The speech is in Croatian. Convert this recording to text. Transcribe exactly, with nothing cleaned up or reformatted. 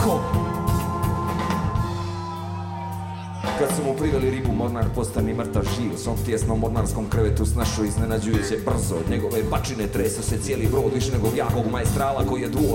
Kad su mu priveli ribu, mornar postani mrtav živ. U svom tijesnom mornarskom krevetu snašao iznenađujuće brzo. Od njegove bačine treso se cijeli brod, više nego jakog majstrala koji je duo